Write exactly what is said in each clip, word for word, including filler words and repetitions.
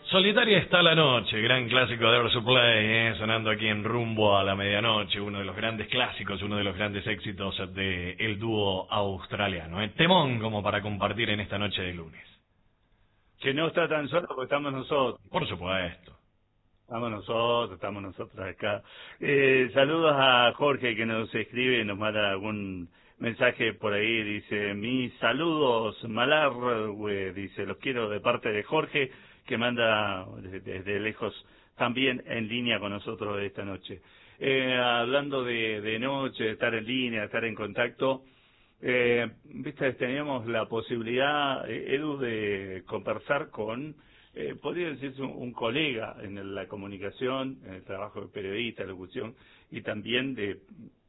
Solitaria está la noche, gran clásico de Air Supply, eh, sonando aquí en Rumbo a la Medianoche, uno de los grandes clásicos, uno de los grandes éxitos de el dúo australiano. Eh. Temón como para compartir en esta noche de lunes. Que no está tan solo porque estamos nosotros. Por supuesto. Estamos nosotros, estamos nosotros acá. Eh, saludos a Jorge que nos escribe, nos manda algún mensaje por ahí, dice, mis saludos Malargüe, dice, los quiero de parte de Jorge, que manda desde, desde lejos también en línea con nosotros esta noche. Eh, hablando de, de noche, de estar en línea, de estar en contacto, eh, viste, teníamos la posibilidad, eh, Edu, de conversar con, eh, podría decirse un, un colega en la comunicación, en el trabajo de periodista, locución, y también de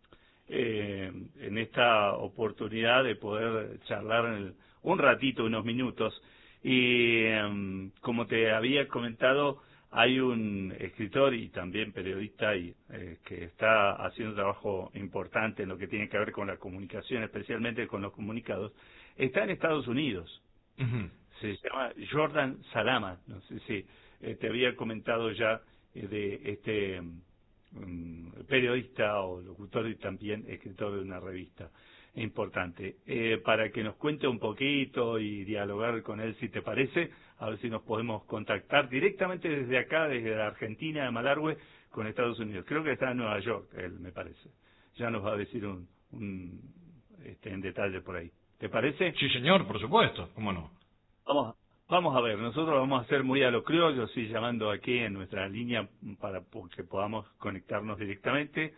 eh, en esta oportunidad de poder charlar en el, un ratito, unos minutos. Y um, como te había comentado, hay un escritor y también periodista y, eh, que está haciendo un trabajo importante en lo que tiene que ver con la comunicación, especialmente con los comunicados. Está en Estados Unidos. Uh-huh. Se llama Jordan Salama. No sé si eh, te había comentado ya eh, de este um, periodista o locutor y también escritor de una revista importante, eh, para que nos cuente un poquito y dialogar con él, si te parece, a ver si nos podemos contactar directamente desde acá, desde la Argentina, de Malargüe, con Estados Unidos. Creo que está en Nueva York, él, me parece. Ya nos va a decir un, un este, en detalle por ahí. ¿Te parece? Sí, señor, por supuesto, ¿cómo no? Vamos, vamos a ver, nosotros vamos a hacer muy a lo criollo, sí, llamando aquí en nuestra línea para que podamos conectarnos directamente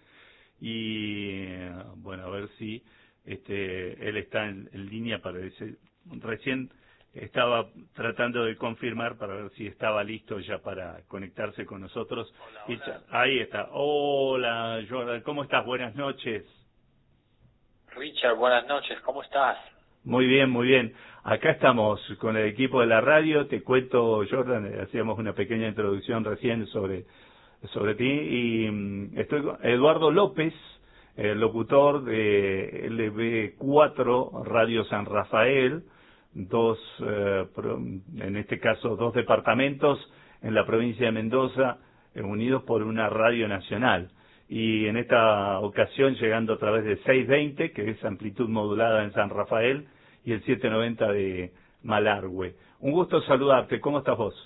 y, bueno, a ver si Este, él está en, en línea para ese, recién estaba tratando de confirmar para ver si estaba listo ya para conectarse con nosotros. Hola, Y hola. ya, ahí está. Hola, Jordan, ¿cómo estás? Buenas noches. Richard, buenas noches, ¿cómo estás? Muy bien, muy bien. Acá estamos con el equipo de la radio. Te cuento, Jordan, hacíamos una pequeña introducción recién sobre, sobre ti y um, estoy con Eduardo López, el locutor de L B cuatro Radio San Rafael, dos, eh, en este caso, dos departamentos en la provincia de Mendoza, eh, unidos por una radio nacional. Y en esta ocasión llegando a través de seiscientos veinte, que es amplitud modulada en San Rafael, y el setecientos noventa de Malargüe. Un gusto saludarte. ¿Cómo estás vos?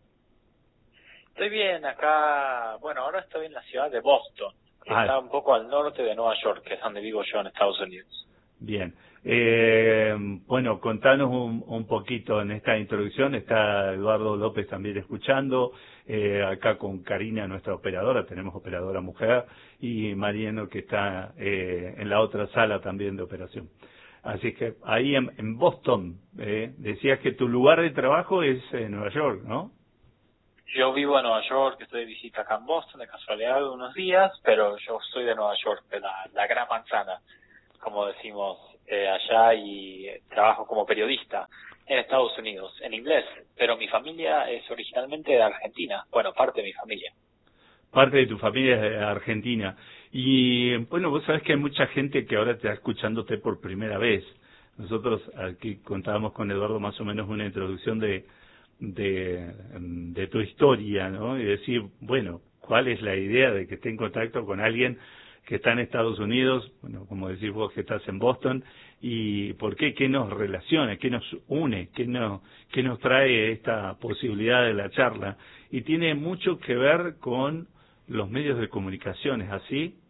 Estoy bien acá, bueno, ahora estoy en la ciudad de Boston. Ah, está un poco al norte de Nueva York, que es donde vivo yo en Estados Unidos. Bien. Eh, bueno, contanos un, un poquito en esta introducción. Está Eduardo López también escuchando, eh, acá con Karina, nuestra operadora, tenemos operadora mujer, y Mariano, que está eh, en la otra sala también de operación. Así que ahí en, en Boston, eh, decías que tu lugar de trabajo es en Nueva York, ¿no? Yo vivo en Nueva York, estoy de visita acá en Boston, de casualidad unos días, pero yo soy de Nueva York, de la, la Gran Manzana, como decimos eh, allá, y trabajo como periodista en Estados Unidos, en inglés, pero mi familia es originalmente de Argentina, bueno, parte de mi familia. Parte de tu familia es de Argentina. Y bueno, vos sabés que hay mucha gente que ahora está escuchándote por primera vez. Nosotros aquí contábamos con Eduardo más o menos una introducción de De, de tu historia, ¿no? Y decir, bueno, ¿cuál es la idea de que esté en contacto con alguien que está en Estados Unidos? Bueno, como decís vos que estás en Boston, ¿y por qué? ¿Qué nos relaciona? ¿Qué nos une? ¿Qué nos, qué nos trae esta posibilidad de la charla? Y tiene mucho que ver con los medios de comunicación, ¿es así?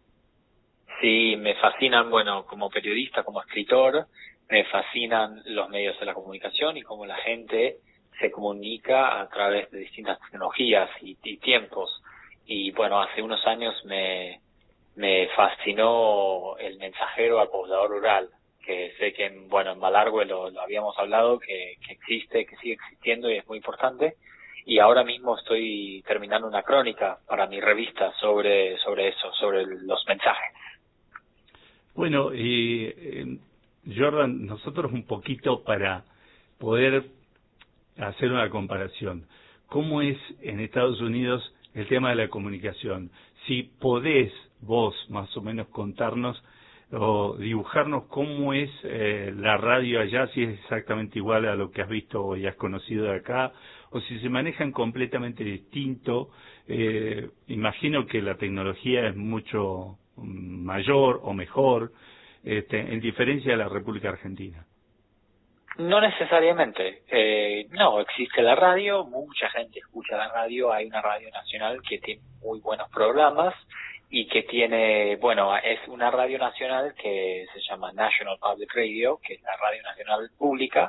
Sí, me fascinan, bueno, como periodista, como escritor, me fascinan los medios de la comunicación y cómo la gente se comunica a través de distintas tecnologías y, y tiempos. Y bueno, hace unos años me, me fascinó el mensajero acoplador rural, que sé que, en, bueno, en Malargüe lo, lo habíamos hablado, que, que existe, que sigue existiendo y es muy importante. Y ahora mismo estoy terminando una crónica para mi revista sobre, sobre eso, sobre los mensajes. Bueno, y eh, Jordan, nosotros un poquito para poder hacer una comparación. ¿Cómo es en Estados Unidos el tema de la comunicación? Si podés vos más o menos contarnos o dibujarnos cómo es eh, la radio allá, si es exactamente igual a lo que has visto y has conocido de acá, o si se manejan completamente distinto. Eh, imagino que la tecnología es mucho mayor o mejor, este, en diferencia de la República Argentina. No necesariamente. Eh, no, existe la radio, mucha gente escucha la radio, hay una radio nacional que tiene muy buenos programas y que tiene, bueno, es una radio nacional que se llama National Public Radio, que es la radio nacional pública,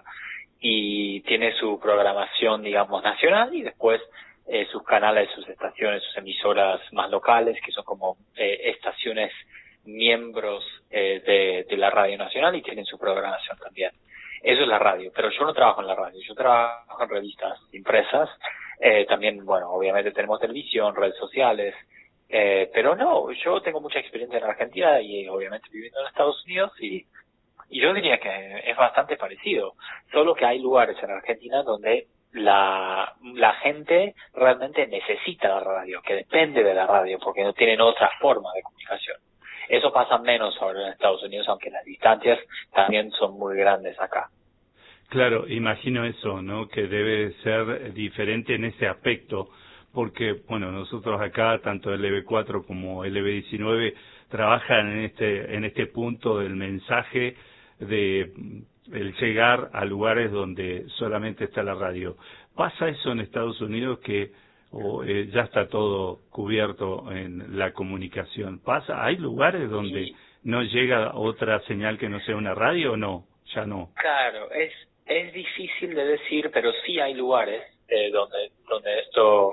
y tiene su programación, digamos, nacional, y después eh, sus canales, sus estaciones, sus emisoras más locales, que son como eh, estaciones miembros eh, de, de la radio nacional y tienen su programación también. Eso es la radio, pero yo no trabajo en la radio, yo trabajo en revistas impresas, eh, también, bueno, obviamente tenemos televisión, redes sociales, eh, pero no, yo tengo mucha experiencia en Argentina y obviamente viviendo en Estados Unidos y, y yo diría que es bastante parecido, solo que hay lugares en Argentina donde la, la gente realmente necesita la radio, que depende de la radio porque no tienen otra forma de comunicación. Eso pasa menos ahora en Estados Unidos, aunque las distancias también son muy grandes acá. Claro, imagino eso, ¿no? Que debe ser diferente en ese aspecto, porque, bueno, nosotros acá, tanto L B cuatro como L B diecinueve, trabajan en este, en este punto del mensaje de el llegar a lugares donde solamente está la radio. ¿Pasa eso en Estados Unidos que o eh, ya está todo cubierto en la comunicación? ¿Pasa? ¿Hay lugares donde Sí. no llega otra señal que no sea una radio o no? Ya no. Claro, es es difícil de decir, pero sí hay lugares eh, donde donde esto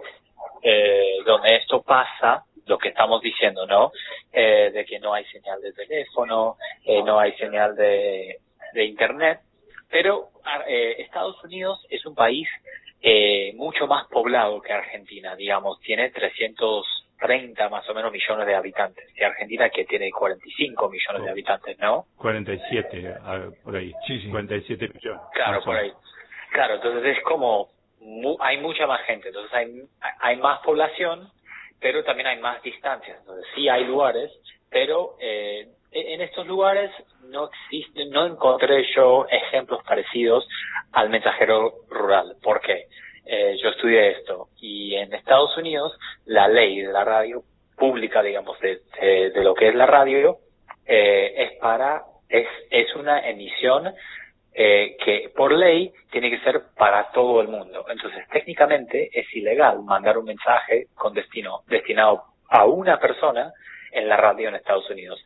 eh, donde esto pasa, lo que estamos diciendo, ¿no? Eh, de que no hay señal de teléfono, eh, no hay señal de de internet, pero eh, Estados Unidos es un país eh, mucho más poblado que Argentina, digamos, tiene trescientos treinta más o menos millones de habitantes, y Argentina que tiene cuarenta y cinco millones oh. de habitantes, ¿no? cuarenta y siete, ah, por ahí. Sí, sí. cuarenta y siete millones. Claro, por ahí. Claro, entonces es como, mu hay mucha más gente, entonces hay, hay más población, pero también hay más distancias, entonces sí hay lugares, pero eh, en estos lugares no existe, no encontré yo ejemplos parecidos al mensajero rural. ¿Por qué? Eh, yo estudié esto y en Estados Unidos la ley de la radio pública, digamos, de, de, de lo que es la radio, eh, es para, es, es una emisión eh, que por ley tiene que ser para todo el mundo. Entonces, técnicamente es ilegal mandar un mensaje con destino, destinado a una persona en la radio en Estados Unidos.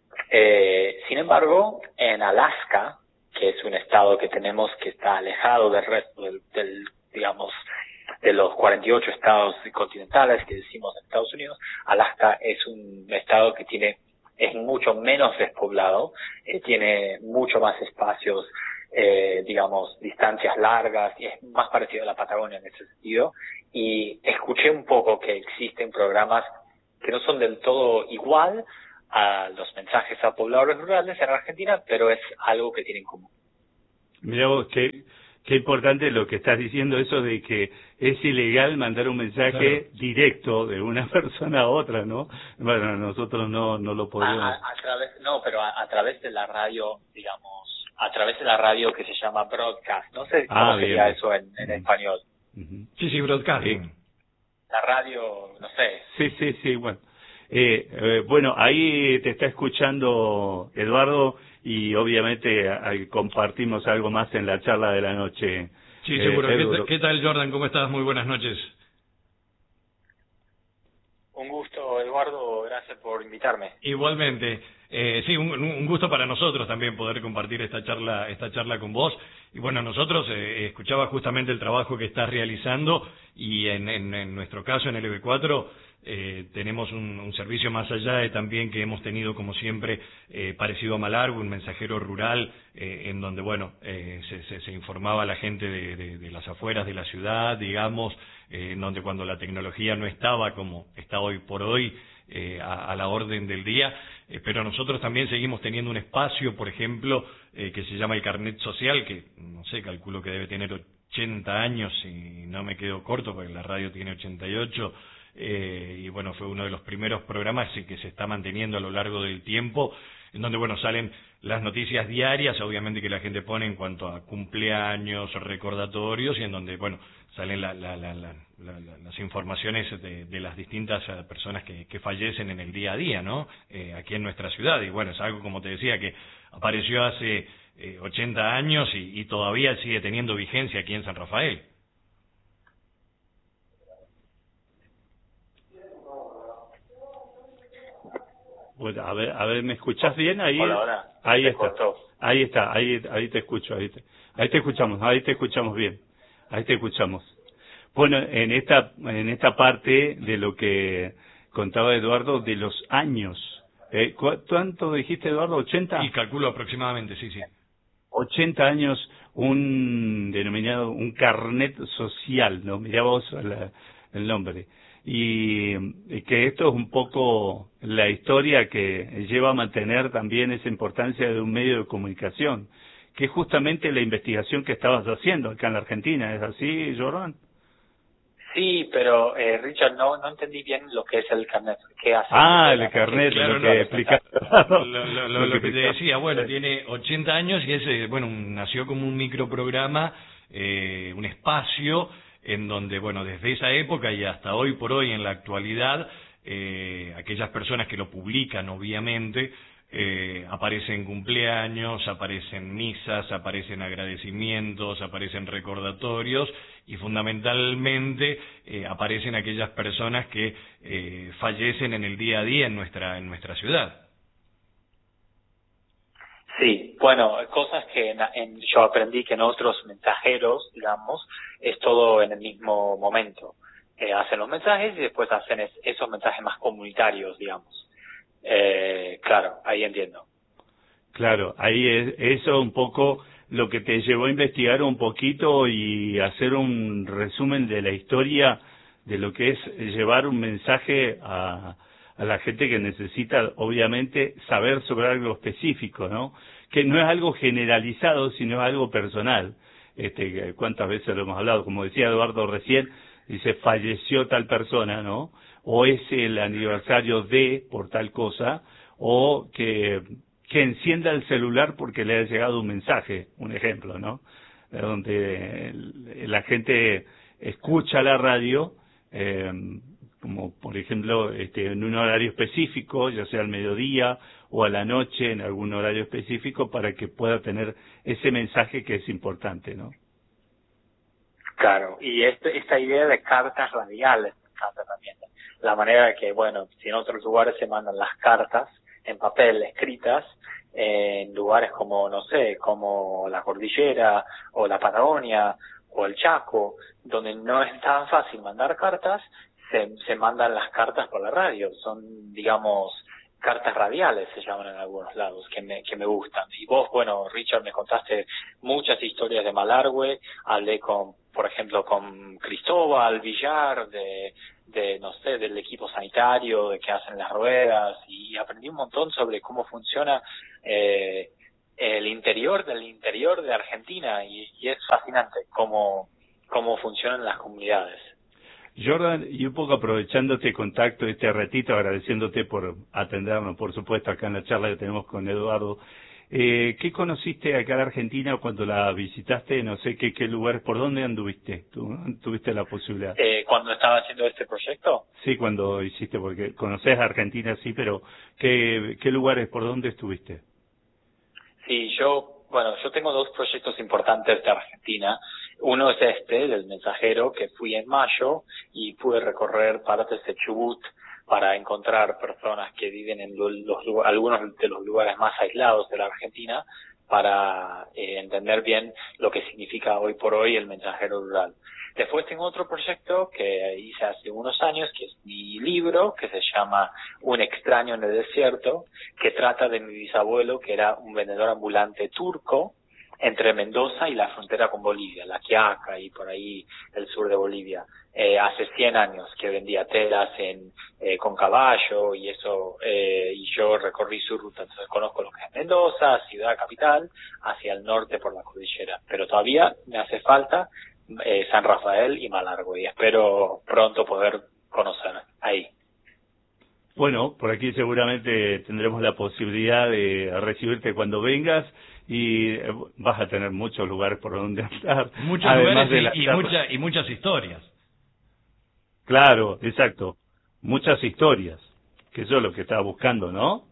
Eh, sin embargo, en Alaska, que es un estado que tenemos que está alejado del resto del, del digamos, de los cuarenta y ocho estados continentales que decimos en Estados Unidos, Alaska es un estado que tiene, es mucho menos despoblado, eh, tiene mucho más espacios, eh, digamos, distancias largas, y es más parecido a la Patagonia en ese sentido, y escuché un poco que existen programas que no son del todo igual a los mensajes a pobladores rurales en Argentina, pero es algo que tienen en común. Mirá vos, qué, qué importante lo que estás diciendo, eso de que es ilegal mandar un mensaje claro. directo de una persona a otra, ¿no? Bueno, nosotros no no lo podemos. A, a, a través, no, pero a, a través de la radio, digamos, a través de la radio que se llama broadcast, no sé cómo ah, sería bien. eso en, en uh-huh. español. Uh-huh. Sí, sí, broadcasting. Sí. La radio, no sé. Sí, sí, sí, bueno. Eh, eh, bueno, ahí te está escuchando Eduardo y obviamente eh, compartimos algo más en la charla de la noche. Sí, seguro. Eh, ¿Qué, ¿Qué tal, Jordan? ¿Cómo estás? Muy buenas noches. Un gusto, Eduardo. Gracias por invitarme. Igualmente. Eh, sí, un, un gusto para nosotros también poder compartir esta charla, esta charla con vos. Y bueno, nosotros eh, escuchaba justamente el trabajo que estás realizando y en, en, en nuestro caso en L B cuatro eh, tenemos un, un servicio más allá de también que hemos tenido como siempre eh, parecido a Malargüe, un mensajero rural eh, en donde bueno eh, se, se, se informaba a la gente de, de, de las afueras de la ciudad, digamos, eh, en donde cuando la tecnología no estaba como está hoy por hoy eh, a, a la orden del día. Eh, pero nosotros también seguimos teniendo un espacio, por ejemplo, eh, que se llama el Carnet Social, que no sé, calculo que debe tener ochenta años, y no me quedo corto porque la radio tiene ochenta y ocho, eh, y bueno, fue uno de los primeros programas que se está manteniendo a lo largo del tiempo, en donde, bueno, salen las noticias diarias, obviamente que la gente pone en cuanto a cumpleaños, recordatorios, y en donde, bueno, salen la, la, la, la, la, las informaciones de, de las distintas personas que, que fallecen en el día a día, ¿no? Eh, aquí en nuestra ciudad, y bueno, es algo, como te decía, que apareció hace eh, ochenta años y, y todavía sigue teniendo vigencia aquí en San Rafael. Bueno, a ver, a ver, ¿me escuchás bien? Ahí, Hola, hola. ahí Se está, cortó. ahí está, ahí, ahí te escucho, ahí te, ahí te escuchamos, ahí te escuchamos bien, ahí te escuchamos. Bueno, en esta, en esta parte de lo que contaba Eduardo de los años, eh, ¿cuánto dijiste, Eduardo? ¿ochenta? Y calculo aproximadamente, sí, sí. ochenta años, un denominado, un carnet social, ¿no? Mirá vos la, el nombre. Y, y que esto es un poco la historia que lleva a mantener también esa importancia de un medio de comunicación, que es justamente la investigación que estabas haciendo acá en la Argentina. ¿Es así, Jordan? Sí, pero eh, Richard, no no entendí bien lo que es el carnet. ¿Qué hace? Ah, el carnet, claro, lo no, que explicaste. Lo, lo, lo, lo que te decía, bueno, tiene ochenta años y es, bueno, nació como un microprograma, eh, un espacio en donde, bueno, desde esa época y hasta hoy por hoy en la actualidad, eh, aquellas personas que lo publican, obviamente, eh, aparecen cumpleaños, aparecen misas, aparecen agradecimientos, aparecen recordatorios y fundamentalmente eh, aparecen aquellas personas que eh, fallecen en el día a día en nuestra en nuestra ciudad. Sí, bueno, cosas que en, en, yo aprendí que en otros mensajeros, digamos, es todo en el mismo momento. Eh, hacen los mensajes y después hacen es, esos mensajes más comunitarios, digamos. Eh, claro, ahí entiendo. Claro, ahí es eso un poco lo que te llevó a investigar un poquito y hacer un resumen de la historia de lo que es llevar un mensaje a, a la gente que necesita, obviamente, saber sobre algo específico, ¿no? Que no es algo generalizado, sino es algo personal. Este, cuántas veces lo hemos hablado, como decía Eduardo recién, dice, falleció tal persona, ¿no? O es el aniversario de, por tal cosa, o que que encienda el celular porque le ha llegado un mensaje, un ejemplo, ¿no? Donde la gente escucha la radio, eh, como por ejemplo este, en un horario específico, ya sea al mediodía o a la noche, en algún horario específico, para que pueda tener ese mensaje que es importante, ¿no? Claro, y este, esta idea de cartas radiales me encanta también. La manera de que, bueno, si en otros lugares se mandan las cartas en papel escritas, eh, en lugares como, no sé, como la Cordillera o la Patagonia o el Chaco, donde no es tan fácil mandar cartas, se, se mandan las cartas por la radio. Son, digamos, cartas radiales se llaman en algunos lados, que me, que me gustan. Y vos, bueno, Richard, me contaste muchas historias de Malargüe, hablé con, por ejemplo, con Cristóbal Villar, de, de, no sé, del equipo sanitario, de qué hacen las ruedas, y aprendí un montón sobre cómo funciona eh, el interior del interior de Argentina, y, y es fascinante cómo, cómo funcionan las comunidades. Jordan, y un poco aprovechando este contacto, este ratito, agradeciéndote por atendernos, por supuesto, acá en la charla que tenemos con Eduardo, eh, ¿qué conociste acá en Argentina cuando la visitaste? No sé qué, qué lugares, ¿por dónde anduviste? ¿Tú tuviste la posibilidad? Eh, ¿Cuando estaba haciendo este proyecto? Sí, cuando hiciste, porque conoces Argentina, sí, pero ¿qué, qué lugares, por dónde estuviste? Sí, yo, bueno, yo tengo dos proyectos importantes de Argentina. Uno es este, del Mensajero, que fui en mayo y pude recorrer partes de Chubut para encontrar personas que viven en los, los algunos de los lugares más aislados de la Argentina para eh, entender bien lo que significa hoy por hoy el mensajero rural. Después tengo otro proyecto que hice hace unos años, que es mi libro, que se llama Un extraño en el desierto, que trata de mi bisabuelo, que era un vendedor ambulante turco entre Mendoza y la frontera con Bolivia, La Quiaca y por ahí el sur de Bolivia. Eh, hace cien años que vendía telas en, eh, con caballo y eso, eh, y yo recorrí su ruta. Entonces conozco lo que es Mendoza, ciudad capital, hacia el norte por la cordillera. Pero todavía me hace falta eh, San Rafael y Malargüe, y espero pronto poder conocer ahí. Bueno, por aquí seguramente tendremos la posibilidad de recibirte cuando vengas y vas a tener muchos lugares por donde andar. Muchos además lugares de y, la y, charla. mucha, y muchas historias. Claro, exacto. Muchas historias, que eso es lo que estaba buscando, ¿no?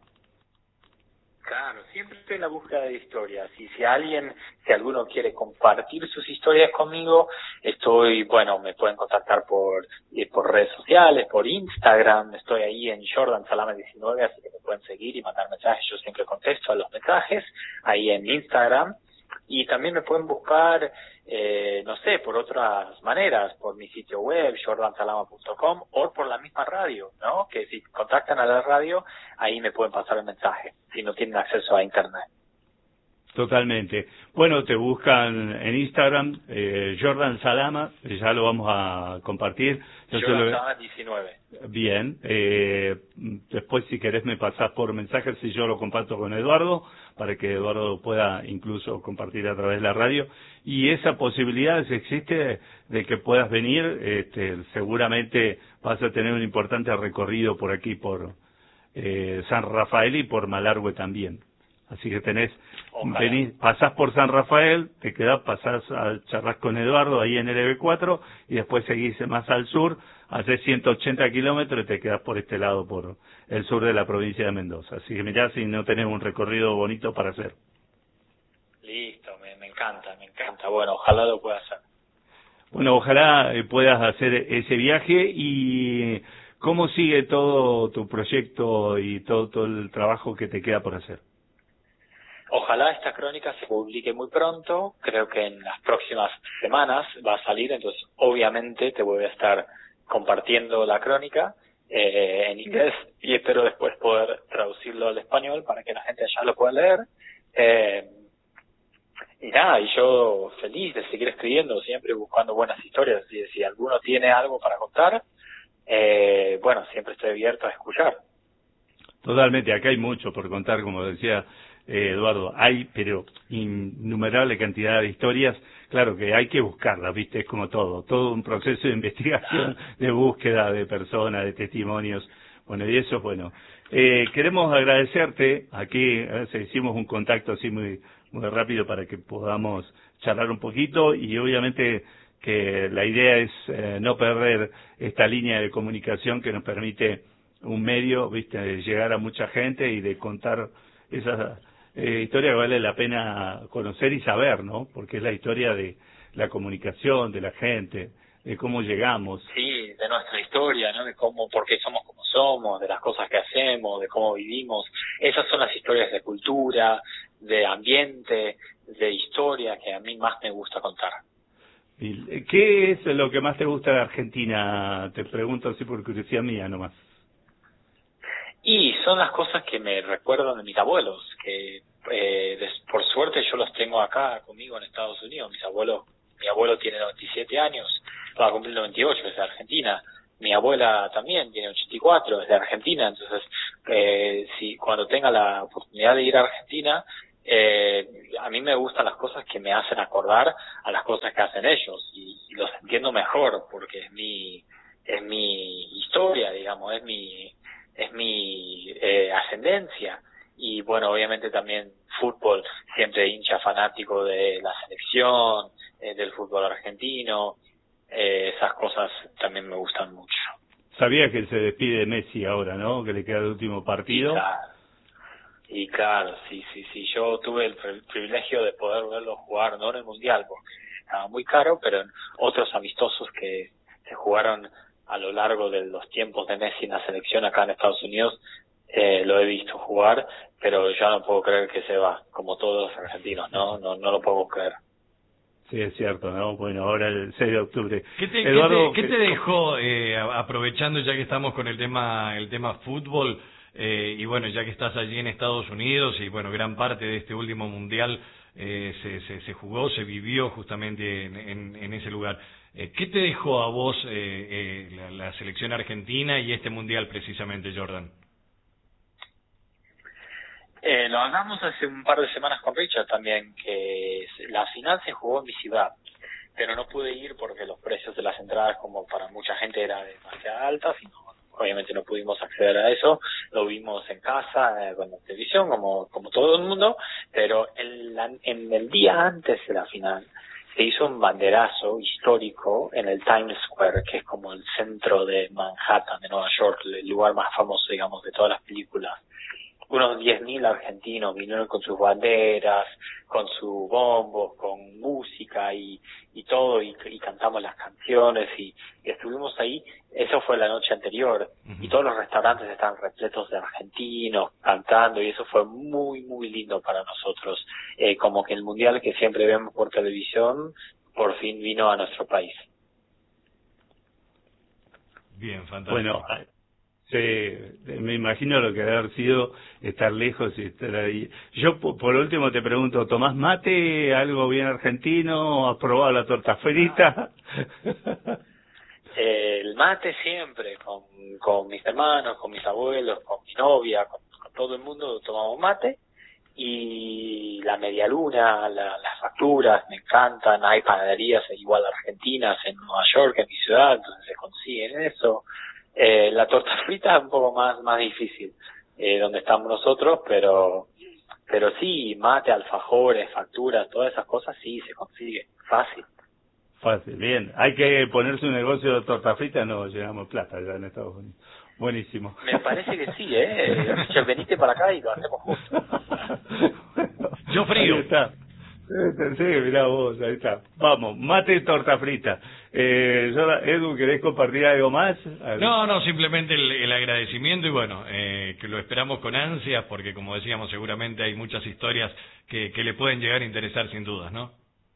Claro, siempre estoy en la búsqueda de historias y si alguien, si alguno quiere compartir sus historias conmigo, estoy, bueno, me pueden contactar por eh, por redes sociales, por Instagram, estoy ahí en Jordan Salama diecinueve, así que me pueden seguir y mandar mensajes, yo siempre contesto a los mensajes ahí en Instagram. Y también me pueden buscar, eh, no sé, por otras maneras, por mi sitio web, jordan salama punto com, o por la misma radio, ¿no? Que si contactan a la radio, ahí me pueden pasar el mensaje, si no tienen acceso a Internet. Totalmente. Bueno, te buscan en Instagram, eh, Jordan Salama, ya lo vamos a compartir. Yo Jordan lo... Salama diecinueve. Bien, eh, después si querés me pasás por mensajes y yo lo comparto con Eduardo, para que Eduardo pueda incluso compartir a través de la radio. Y esa posibilidad, si existe, de que puedas venir, este, seguramente vas a tener un importante recorrido por aquí, por eh, San Rafael y por Malargüe también. Así que tenés, venís, pasás por San Rafael, te quedás, pasás a charlas con Eduardo ahí en el E B cuatro y después seguís más al sur, haces ciento ochenta kilómetros y te quedás por este lado, por el sur de la provincia de Mendoza. Así que mirá si no tenés un recorrido bonito para hacer. Listo, me, me encanta, me encanta. Bueno, ojalá lo pueda hacer. Bueno, ojalá puedas hacer ese viaje. Y ¿cómo sigue todo tu proyecto y todo, todo el trabajo que te queda por hacer? Ojalá esta crónica se publique muy pronto, creo que en las próximas semanas va a salir, entonces obviamente te voy a estar compartiendo la crónica eh, en inglés y espero después poder traducirlo al español para que la gente allá lo pueda leer. Eh, y nada, y yo feliz de seguir escribiendo, siempre buscando buenas historias, y si alguno tiene algo para contar, eh, bueno, siempre estoy abierto a escuchar. Totalmente, acá hay mucho por contar, como decía Eh, Eduardo, hay pero innumerable cantidad de historias, claro que hay que buscarlas, viste, es como todo, todo un proceso de investigación, de búsqueda de personas, de testimonios, bueno, y eso, bueno, eh, queremos agradecerte, aquí a ver si hicimos un contacto así muy, muy rápido para que podamos charlar un poquito y obviamente que la idea es eh, no perder esta línea de comunicación que nos permite un medio, viste, de llegar a mucha gente y de contar esas Eh, historia que vale la pena conocer y saber, ¿no? Porque es la historia de la comunicación, de la gente, de cómo llegamos. Sí, de nuestra historia, ¿no? De cómo, por qué somos como somos, de las cosas que hacemos, de cómo vivimos. Esas son las historias de cultura, de ambiente, de historia que a mí más me gusta contar. ¿Qué es lo que más te gusta de Argentina? Te pregunto así por curiosidad mía nomás. Y son las cosas que me recuerdan de mis abuelos, que eh, des, por suerte yo los tengo acá conmigo en Estados Unidos. Mis abuelos, mi abuelo tiene noventa y siete años, va a cumplir noventa y ocho, es de Argentina. Mi abuela también tiene ochenta y cuatro, es de Argentina. Entonces, eh, si cuando tenga la oportunidad de ir a Argentina, eh, a mí me gustan las cosas que me hacen acordar a las cosas que hacen ellos y, y los entiendo mejor porque es mi es mi historia, digamos, es mi es mi eh, ascendencia. Y bueno, obviamente también fútbol, siempre hincha fanático de la selección, eh, del fútbol argentino, eh, esas cosas también me gustan mucho. Sabía que se despide Messi ahora, ¿no? Que le queda el último partido. Y claro, y claro, sí, sí, sí, yo tuve el privilegio de poder verlo jugar, no en el Mundial, porque estaba muy caro, pero en otros amistosos que se jugaron a lo largo de los tiempos de Messi en la selección acá en Estados Unidos, eh, lo he visto jugar, pero ya no puedo creer que se va, como todos los argentinos, ¿no? No, no lo puedo creer. Sí, es cierto, ¿no? Bueno, ahora el seis de octubre. ¿Qué te, Eduardo, ¿qué te, qué te dejó, eh, aprovechando ya que estamos con el tema el tema fútbol, eh, y bueno, ya que estás allí en Estados Unidos y bueno, gran parte de este último mundial eh, se, se, se jugó, se vivió justamente en, en, en ese lugar? Eh, ¿Qué te dejó a vos eh, eh, la, la selección argentina y este mundial precisamente, Jordan? Eh, lo hablamos hace un par de semanas con Richard también, que la final se jugó en mi ciudad, pero no pude ir porque los precios de las entradas, como para mucha gente era demasiado alta, sino obviamente no pudimos acceder a eso, lo vimos en casa, eh, con la televisión, como como todo el mundo, pero en, la, en el día antes de la final se hizo un banderazo histórico en el Times Square, que es como el centro de Manhattan, de Nueva York, el lugar más famoso, digamos, de todas las películas. Unos diez mil argentinos vinieron con sus banderas, con sus bombos, con música y, y todo, y, y cantamos las canciones y, y estuvimos ahí. Eso fue la noche anterior, uh-huh. Y todos los restaurantes estaban repletos de argentinos cantando, y eso fue muy, muy lindo para nosotros. Eh, como que el mundial que siempre vemos por televisión, por fin vino a nuestro país. Bien, fantástico. Bueno, sí, me imagino lo que debe haber sido estar lejos y estar ahí. Yo, por último, te pregunto, ¿tomás mate, algo bien argentino? ¿Has probado la torta frita? Eh, el mate siempre, con, con mis hermanos, con mis abuelos, con mi novia, con, con todo el mundo tomamos mate. Y la media luna, la, las facturas, me encantan. Hay panaderías igual argentinas en Nueva York, en mi ciudad, entonces se consiguen eso. Eh, la torta frita es un poco más más difícil, eh, donde estamos nosotros, pero pero sí, mate, alfajores, facturas, todas esas cosas sí se consigue, fácil. Fácil, bien. Hay que ponerse un negocio de torta frita, no llegamos plata ya en Estados Unidos. Buenísimo. Me parece que sí, ¿eh? Che, venite para acá y lo hacemos juntos. Bueno, yo frío. Ahí está. Sí, mirá vos, ahí está. Vamos, mate y torta frita. Eh, Edu, ¿querés compartir algo más? No, no, simplemente el, el agradecimiento y bueno, eh, que lo esperamos con ansias porque como decíamos, seguramente hay muchas historias que, que le pueden llegar a interesar sin dudas, ¿no?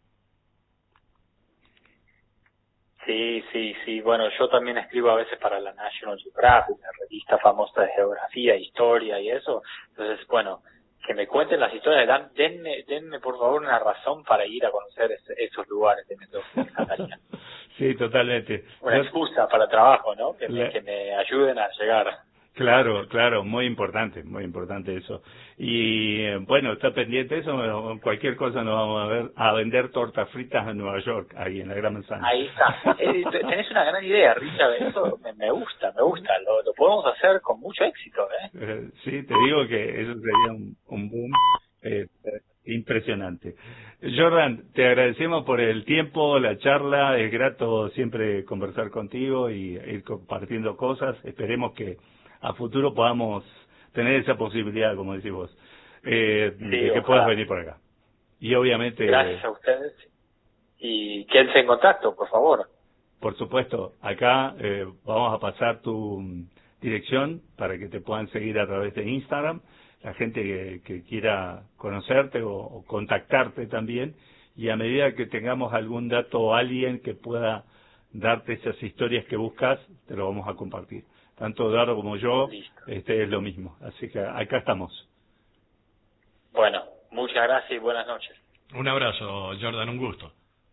Sí, sí, sí. Bueno, yo también escribo a veces para la National Geographic, una revista famosa de geografía, historia y eso. Entonces, bueno, que me cuenten las historias, dan, denme, denme por favor una razón para ir a conocer ese, esos lugares de Mendoza, Catalina. Sí, totalmente. Una Yo, excusa para trabajo, ¿no? Que me, la, que me ayuden a llegar. Claro, claro, muy importante, muy importante eso. Y eh, bueno, está pendiente eso, cualquier cosa nos vamos a ver a vender tortas fritas en Nueva York, ahí en la Gran Manzana. Ahí está. Eh, tenés una gran idea, Richard, eso me, me gusta, me gusta, lo, lo podemos hacer con mucho éxito, ¿eh? eh sí, te digo que eso sería un, un boom eh, impresionante. Jordan, te agradecemos por el tiempo, la charla, es grato siempre conversar contigo y ir compartiendo cosas, esperemos que a futuro podamos tener esa posibilidad, como decís vos, eh, sí, de que ojalá. puedas venir por acá. Y obviamente... Gracias a ustedes. Y quédense en contacto, por favor. Por supuesto, acá eh, vamos a pasar tu dirección para que te puedan seguir a través de Instagram, la gente que, que quiera conocerte o, o contactarte también, y a medida que tengamos algún dato o alguien que pueda darte esas historias que buscas, te lo vamos a compartir. Tanto Eduardo como yo, Listo. este es lo mismo. Así que acá estamos. Bueno, muchas gracias y buenas noches. Un abrazo, Jordan, un gusto.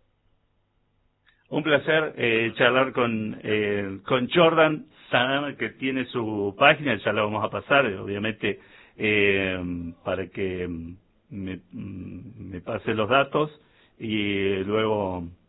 Un placer eh, charlar con eh, con Jordan Sanama, que tiene su página, ya la vamos a pasar, obviamente, eh, para que me, me pase los datos y luego